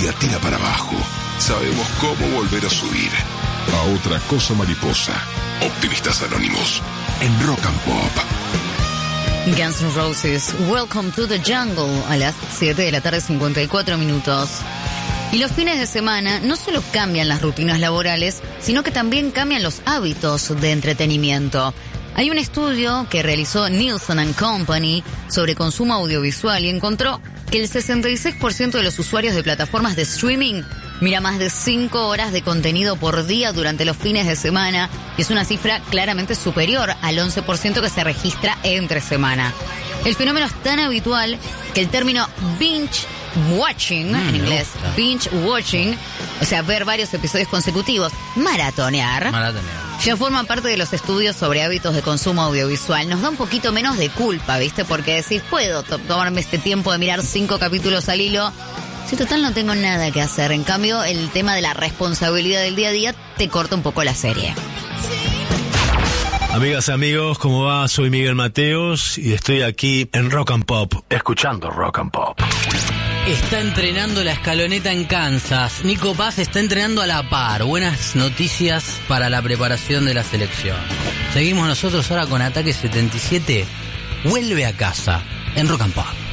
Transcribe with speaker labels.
Speaker 1: día tira para abajo, sabemos cómo volver a subir. A otra cosa mariposa. Optimistas Anónimos. En Rock and Pop.
Speaker 2: Guns N' Roses, Welcome to the Jungle, a las 7 de la tarde, 54 minutos. Y los fines de semana no solo cambian las rutinas laborales, sino que también cambian los hábitos de entretenimiento. Hay un estudio que realizó Nielsen & Company sobre consumo audiovisual y encontró que el 66% de los usuarios de plataformas de streaming mira más de 5 horas de contenido por día durante los fines de semana, y es una cifra claramente superior al 11% que se registra entre semana. El fenómeno es tan habitual que el término binge watching, en inglés, binge watching, o sea, ver varios episodios consecutivos, maratonear, ya forma parte de los estudios sobre hábitos de consumo audiovisual. Nos da un poquito menos de culpa, ¿viste? Porque decís, puedo tomarme este tiempo de mirar 5 capítulos al hilo, si total no tengo nada que hacer. En cambio, el tema de la responsabilidad del día a día te corta un poco la serie.
Speaker 3: Amigas y amigos, ¿cómo va? Soy Miguel Mateos y estoy aquí en Rock and Pop, escuchando Rock and Pop.
Speaker 4: Está entrenando la escaloneta en Kansas. Nico Paz está entrenando a la par. Buenas noticias para la preparación de la selección. Seguimos nosotros ahora con Ataque 77. Vuelve a casa en Rock and Pop.